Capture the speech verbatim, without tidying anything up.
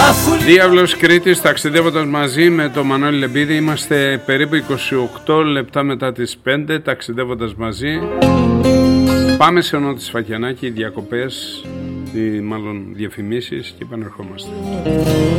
Διάβλος Κρήτης, ταξιδεύοντας μαζί με τον Μανώλη Λεμπίδη. Είμαστε περίπου είκοσι οκτώ λεπτά μετά τις πέντε, ταξιδεύοντας μαζί. Πάμε σε Ονότη Σφακιανάκη, διακοπές, ή μάλλον διαφημίσεις, και επανερχόμαστε.